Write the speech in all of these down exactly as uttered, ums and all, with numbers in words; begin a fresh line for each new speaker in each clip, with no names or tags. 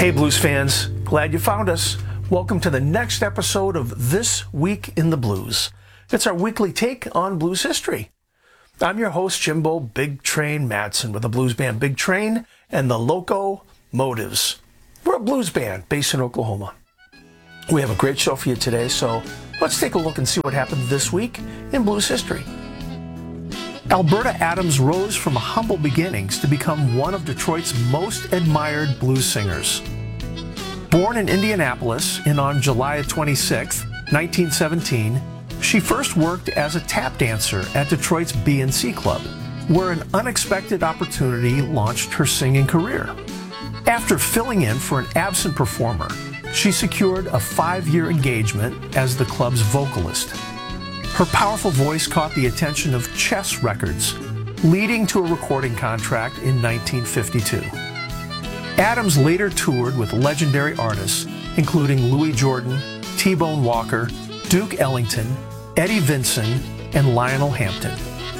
Hey blues fans, glad you found us. Welcome to the next episode of This Week in the Blues. It's our weekly take on blues history. I'm your host, Jimbo Big Train Madsen, with the blues band Big Train and the Loco Motives. We're a blues band based in Oklahoma. We have a great show for you today, so let's take a look and see what happened this week in blues history. Alberta Adams rose from humble beginnings to become one of Detroit's most admired blues singers. Born in Indianapolis and on July twenty-sixth, nineteen seventeen, she first worked as a tap dancer at Detroit's B and C Club, where an unexpected opportunity launched her singing career. After filling in for an absent performer, she secured a five-year engagement as the club's vocalist. Her powerful voice caught the attention of Chess Records, leading to a recording contract in nineteen fifty-two. Adams later toured with legendary artists, including Louis Jordan, T-Bone Walker, Duke Ellington, Eddie Vinson, and Lionel Hampton.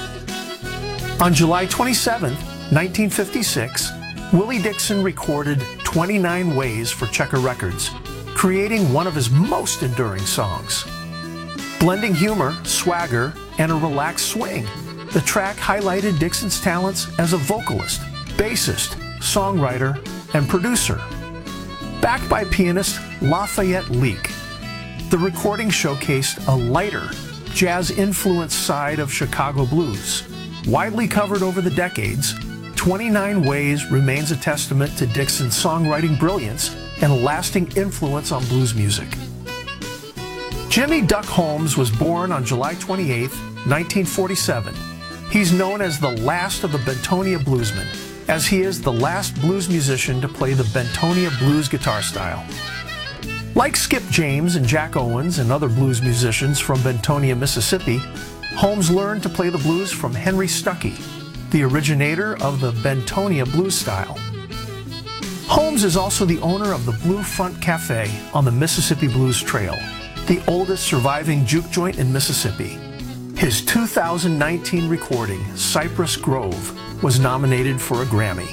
On July twenty-seventh, nineteen fifty-six, Willie Dixon recorded twenty-nine Ways for Checker Records, creating one of his most enduring songs. Blending humor, swagger, and a relaxed swing, the track highlighted Dixon's talents as a vocalist, bassist, songwriter, and producer. Backed by pianist Lafayette Leake, the recording showcased a lighter, jazz-influenced side of Chicago blues. Widely covered over the decades, twenty-nine Ways remains a testament to Dixon's songwriting brilliance and lasting influence on blues music. Jimmy Duck Holmes was born on July twenty-eighth, nineteen forty-seven. He's known as the last of the Bentonia Bluesmen, as he is the last blues musician to play the Bentonia blues guitar style. Like Skip James and Jack Owens and other blues musicians from Bentonia, Mississippi, Holmes learned to play the blues from Henry Stuckey, the originator of the Bentonia blues style. Holmes is also the owner of the Blue Front Cafe on the Mississippi Blues Trail, the oldest surviving juke joint in Mississippi. His two thousand nineteen recording, Cypress Grove, was nominated for a Grammy.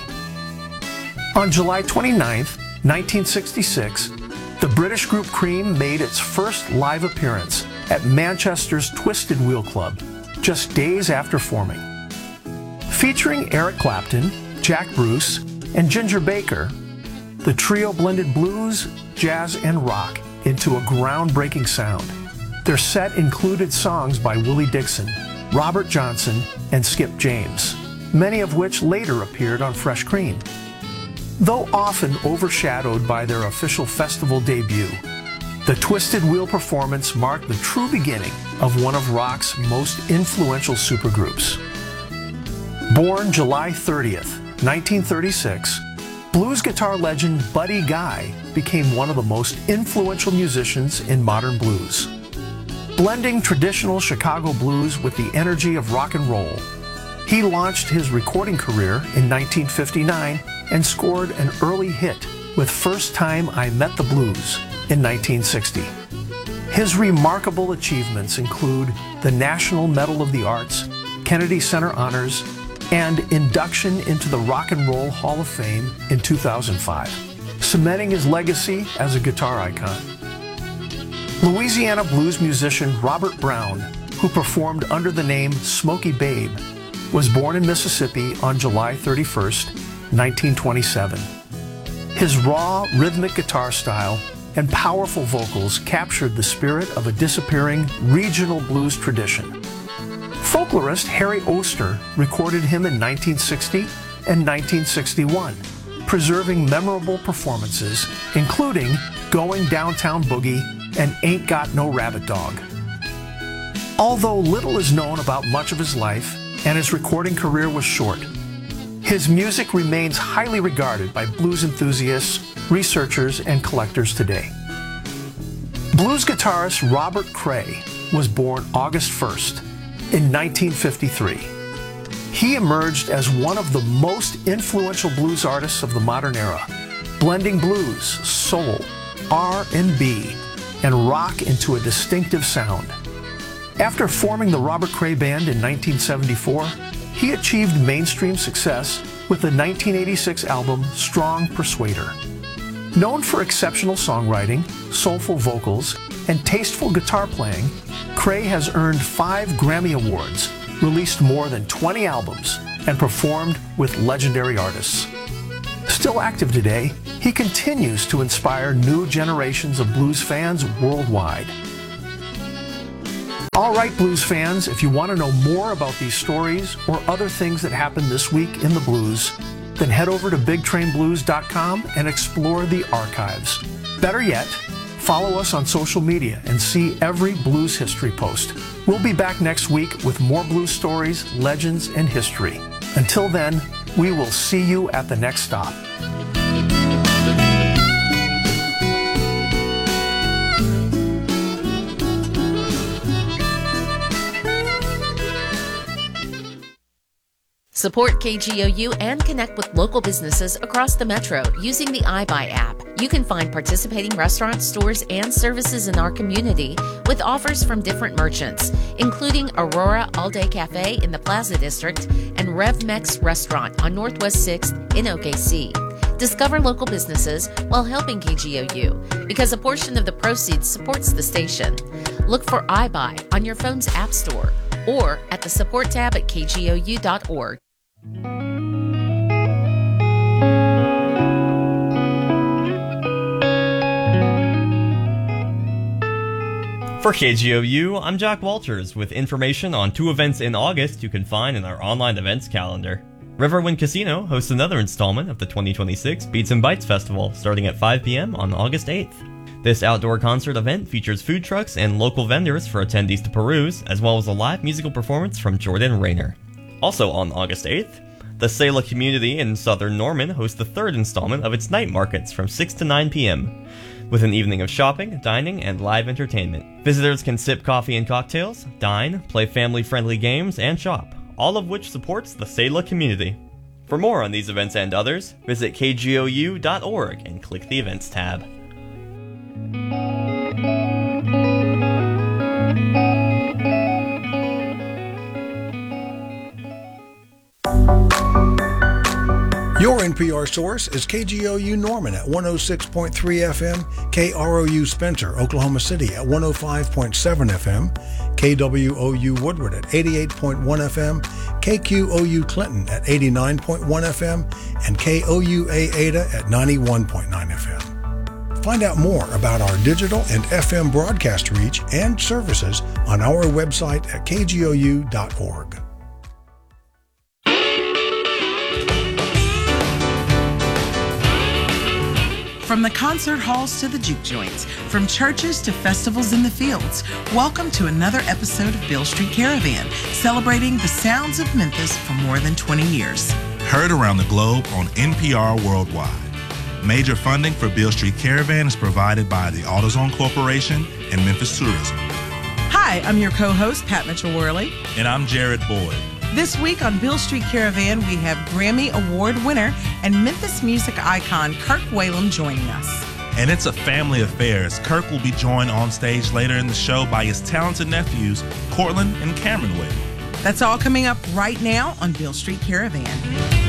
On July twenty-ninth, nineteen sixty-six, the British group Cream made its first live appearance at Manchester's Twisted Wheel Club, just days after forming. Featuring Eric Clapton, Jack Bruce, and Ginger Baker, the trio blended blues, jazz, and rock into a groundbreaking sound. Their set included songs by Willie Dixon, Robert Johnson, and Skip James, many of which later appeared on Fresh Cream. Though often overshadowed by their official festival debut, the Twisted Wheel performance marked the true beginning of one of rock's most influential supergroups. Born July thirtieth, nineteen thirty-six, blues guitar legend Buddy Guy became one of the most influential musicians in modern blues. Blending traditional Chicago blues with the energy of rock and roll, he launched his recording career in nineteen fifty-nine and scored an early hit with First Time I Met the Blues in nineteen sixty. His remarkable achievements include the National Medal of the Arts, Kennedy Center Honors, and induction into the Rock and Roll Hall of Fame in two thousand five, cementing his legacy as a guitar icon. Louisiana blues musician Robert Brown, who performed under the name Smokey Babe, was born in Mississippi on July thirty-first, nineteen twenty-seven. His raw, rhythmic guitar style and powerful vocals captured the spirit of a disappearing regional blues tradition. Folklorist Harry Oster recorded him in nineteen sixty and nineteen sixty-one, preserving memorable performances, including Going Downtown Boogie and Ain't Got No Rabbit Dog. Although little is known about much of his life, and his recording career was short, his music remains highly regarded by blues enthusiasts, researchers, and collectors today. Blues guitarist Robert Cray was born August first in nineteen fifty-three. He emerged as one of the most influential blues artists of the modern era, blending blues, soul, R and B, and rock into a distinctive sound. After forming the Robert Cray Band in nineteen seventy-four, he achieved mainstream success with the nineteen eighty-six album Strong Persuader. Known for exceptional songwriting, soulful vocals, and tasteful guitar playing, Cray has earned five Grammy Awards, released more than twenty albums, and performed with legendary artists. Still active today, he continues to inspire new generations of blues fans worldwide. All right, blues fans, if you want to know more about these stories or other things that happened this week in the blues, then head over to big train blues dot com and explore the archives. Better yet, follow us on social media and see every blues history post. We'll be back next week with more blues stories, legends, and history. Until then, we will see you at the next stop.
Support K G O U and connect with local businesses across the metro using the iBuy app. You can find participating restaurants, stores, and services in our community with offers from different merchants, including Aurora All Day Cafe in the Plaza District and RevMex Restaurant on Northwest sixth in O K C. Discover local businesses while helping K G O U because a portion of the proceeds supports the station. Look for iBuy on your phone's app store or at the support tab at k g o u dot org.
For K G O U, I'm Jack Walters with information on two events in August you can find in our online events calendar. Riverwind Casino hosts another installment of the twenty twenty-six Beats and Bites Festival starting at five p.m. on August eighth. This outdoor concert event features food trucks and local vendors for attendees to peruse, as well as a live musical performance from Jordan Rayner. Also on August eighth, the Selah community in southern Norman hosts the third installment of its night markets from six to nine p.m. with an evening of shopping, dining, and live entertainment. Visitors can sip coffee and cocktails, dine, play family-friendly games, and shop, all of which supports the Selah community. For more on these events and others, visit k g o u dot org and click the Events tab.
Your N P R source is K G O U Norman at one oh six point three F M, K R O U Spencer, Oklahoma City at one oh five point seven F M, K W O U Woodward at eighty-eight point one F M, K Q O U Clinton at eighty-nine point one F M, and K O U A Ada at ninety-one point nine F M. Find out more about our digital and F M broadcast reach and services on our website at k g o u dot org.
From the concert halls to the juke joints, from churches to festivals in the fields, welcome to another episode of Beale Street Caravan, celebrating the sounds of Memphis for more than twenty years.
Heard around the globe on N P R Worldwide. Major funding for Beale Street Caravan is provided by the AutoZone Corporation and Memphis Tourism.
Hi, I'm your co-host, Pat Mitchell-Worley.
And I'm Jared Boyd.
This week on Beale Street Caravan, we have Grammy Award winner and Memphis music icon Kirk Whalum joining us.
And it's a family affair as Kirk will be joined on stage later in the show by his talented nephews, Cortland and Cameron Whalum.
That's all coming up right now on Beale Street Caravan.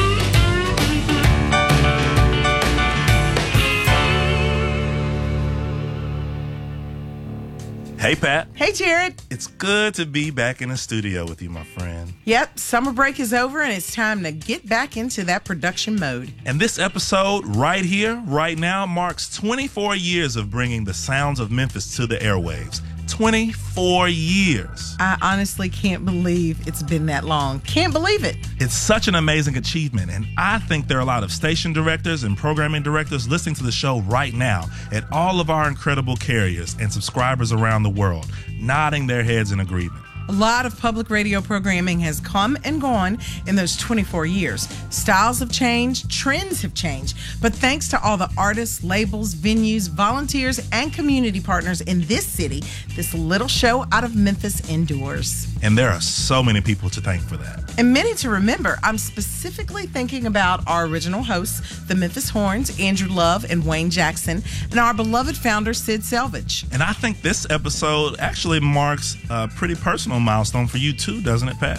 Hey, Pat.
Hey, Jared.
It's good to be back in the studio with you, my friend.
Yep, summer break is over and it's time to get back into that production mode.
And this episode right here, right now, marks twenty-four years of bringing the sounds of Memphis to the airwaves. twenty-four years.
I honestly can't believe it's been that long. Can't believe it.
It's such an amazing achievement, and I think there are a lot of station directors and programming directors listening to the show right now at all of our incredible carriers and subscribers around the world, nodding their heads in agreement.
A lot of public radio programming has come and gone in those twenty-four years. Styles have changed, trends have changed, but thanks to all the artists, labels, venues, volunteers, and community partners in this city, this little show out of Memphis endures.
And there are so many people to thank for that.
And many to remember. I'm specifically thinking about our original hosts, the Memphis Horns, Andrew Love and Wayne Jackson, and our beloved founder, Sid Selvage.
And I think this episode actually marks a pretty personal milestone for you too, doesn't it, Pat?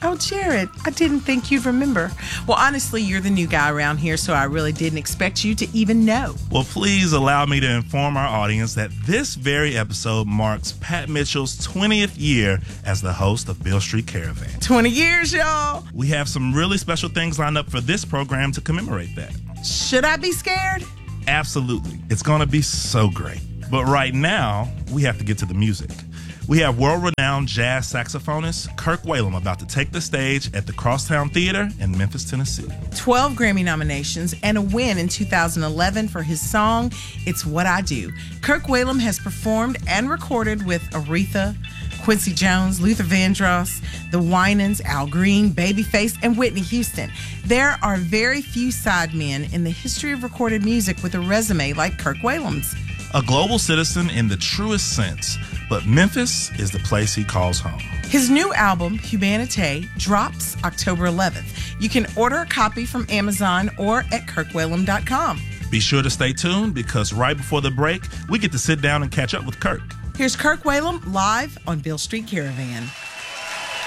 Oh, Jared, I didn't think you'd remember. Well, honestly, you're the new guy around here, so I really didn't expect you to even know.
Well, please allow me to inform our audience that this very episode marks Pat Mitchell's twentieth year as the host of Beale Street Caravan.
twenty years, y'all.
We have some really special things lined up for this program to commemorate that.
Should I be scared?
Absolutely. It's going to be so great. But right now, we have to get to the music. We have world-renowned jazz saxophonist Kirk Whalum about to take the stage at the Crosstown Theater in Memphis, Tennessee.
twelve Grammy nominations and a win in two thousand eleven for his song, It's What I Do. Kirk Whalum has performed and recorded with Aretha, Quincy Jones, Luther Vandross, the Winans, Al Green, Babyface, and Whitney Houston. There are very few sidemen in the history of recorded music with a resume like Kirk Whalum's.
A global citizen in the truest sense, but Memphis is the place he calls home.
His new album, Humanité, drops October eleventh. You can order a copy from Amazon or at kirk whalum dot com.
Be sure to stay tuned because right before the break, we get to sit down and catch up with Kirk.
Here's Kirk Whalum live on Beale Street Caravan.